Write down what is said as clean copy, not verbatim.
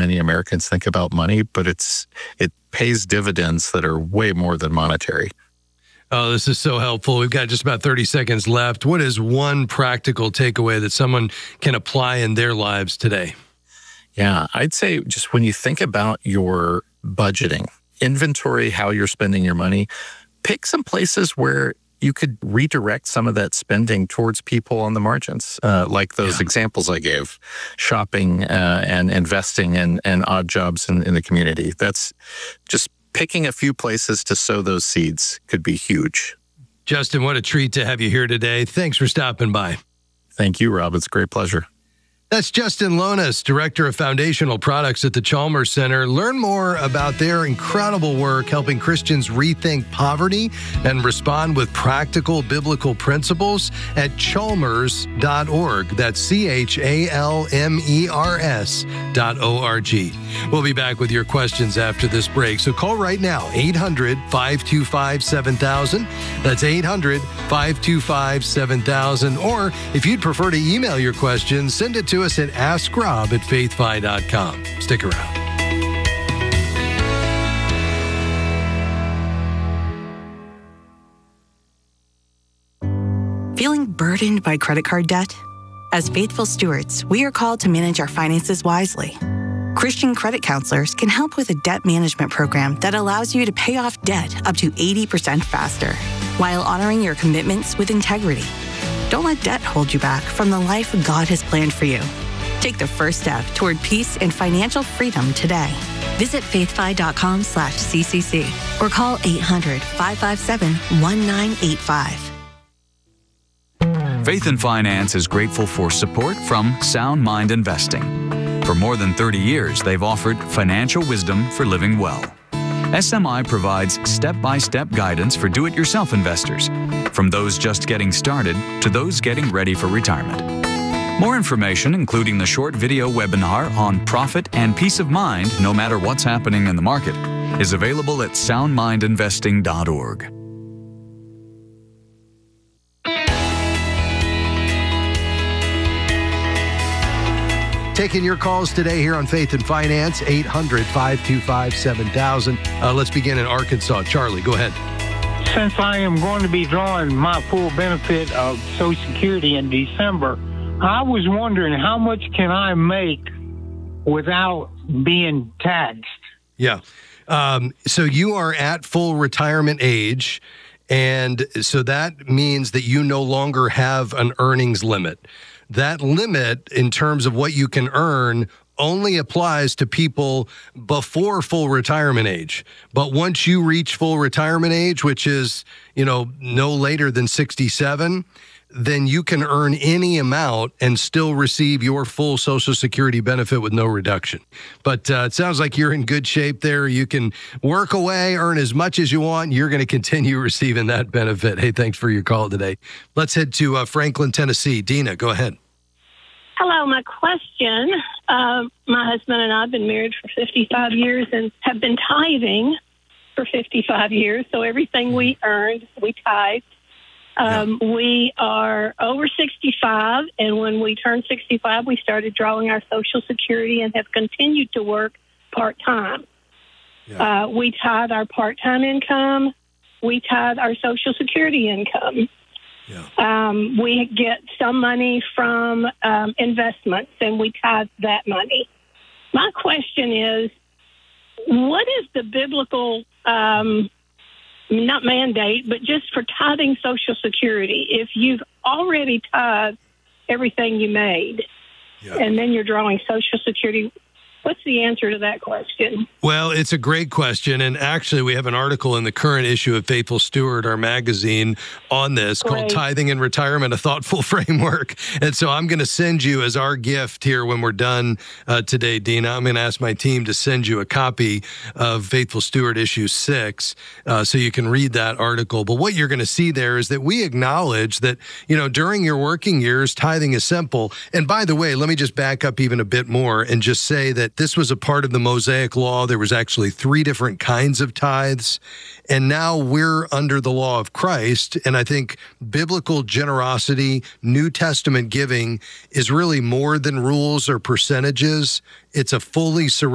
many Americans think about money, but it pays dividends that are way more than monetary. Oh, this is so helpful. We've got just about 30 seconds left. What is one practical takeaway that someone can apply in their lives today? Yeah, I'd say just when you think about your budgeting, inventory how you're spending your money, pick some places where you could redirect some of that spending towards people on the margins, like those examples I gave, shopping and investing and odd jobs in the community. That's just picking a few places to sow those seeds could be huge. Justin, what a treat to have you here today. Thanks for stopping by. Thank you, Rob. It's a great pleasure. That's Justin Lonas, Director of Foundational Products at the Chalmers Center. Learn more about their incredible work helping Christians rethink poverty and respond with practical biblical principles at chalmers.org. That's CHALMERS.org. We'll be back with your questions after this break. So call right now, 800-525-7000. That's 800-525-7000. Or if you'd prefer to email your questions, send it to us at askrob@faithfi.com. Stick around. Feeling burdened by credit card debt? As faithful stewards, we are called to manage our finances wisely. Christian credit counselors can help with a debt management program that allows you to pay off debt up to 80% faster, while honoring your commitments with integrity. Don't let debt hold you back from the life God has planned for you. Take the first step toward peace and financial freedom today. Visit faithfi.com/CCC or call 800-557-1985. Faith and Finance is grateful for support from Sound Mind Investing. For more than 30 years, they've offered financial wisdom for living well. SMI provides step-by-step guidance for do-it-yourself investors, from those just getting started to those getting ready for retirement. More information, including the short video webinar on profit and peace of mind no matter what's happening in the market, is available at soundmindinvesting.org. Taking your calls today here on Faith and Finance, 800-525-7000. Let's begin in Arkansas. Charlie, go ahead. Since I am going to be drawing my full benefit of Social Security in December, I was wondering how much can I make without being taxed? Yeah. So you are at full retirement age, and so that means that you no longer have an earnings limit. That limit in terms of what you can earn only applies to people before full retirement age. But once you reach full retirement age, which is, no later than 67, then you can earn any amount and still receive your full Social Security benefit with no reduction. But it sounds like you're in good shape there. You can work away, earn as much as you want. You're going to continue receiving that benefit. Hey, thanks for your call today. Let's head to Franklin, Tennessee. Dina, go ahead. Hello, my question. My husband and I have been married for 55 years and have been tithing for 55 years. So everything we earned, we tithed. We are over 65, and when we turned 65, we started drawing our Social Security and have continued to work part-time. Yeah. We tithe our part-time income. We tithe our Social Security income. Yeah. We get some money from investments, and we tithe that money. My question is, what is the biblical not mandate, but just for tithing Social Security? If you've already tithed everything you made, and then you're drawing Social Security, what's the answer to that question? Well, it's a great question. And actually, we have an article in the current issue of Faithful Steward, our magazine, on this called Tithing in Retirement, a Thoughtful Framework. And so I'm going to send you as our gift here when we're done today, Dina. I'm going to ask my team to send you a copy of Faithful Steward issue 6 so you can read that article. But what you're going to see there is that we acknowledge that, during your working years, tithing is simple. And by the way, let me just back up even a bit more and just say that this was a part of the Mosaic Law. There was actually 3 different kinds of tithes. And now we're under the law of Christ. And I think biblical generosity, New Testament giving is really more than rules or percentages. It's a fully surrendered